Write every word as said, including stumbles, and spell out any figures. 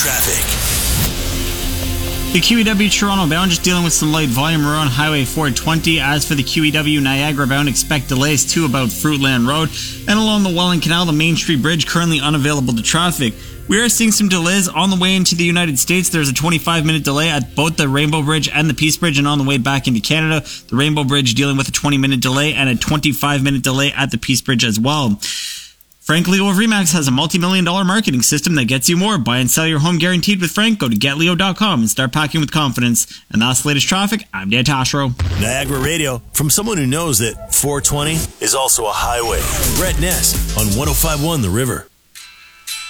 traffic. The Q E W Toronto bound just dealing with some light volume around Highway four twenty. As for the Q E W Niagara bound, expect delays to about Fruitland Road. And along the Welland Canal, the Main Street Bridge currently unavailable to traffic. We are seeing some delays on the way into the United States. There's a twenty-five minute delay at both the Rainbow Bridge and the Peace Bridge, and on the way back into Canada, the Rainbow Bridge dealing with a twenty minute delay and a twenty-five minute delay at the Peace Bridge as well. Frank Leo of Remax has a multi-million dollar marketing system that gets you more. Buy and sell your home guaranteed with Frank. Go to get leo dot com and start packing with confidence. And that's the latest traffic. I'm Dan Tashro. Niagara Radio, from someone who knows that four twenty is also a highway. Brett Ness on one oh five point one The River.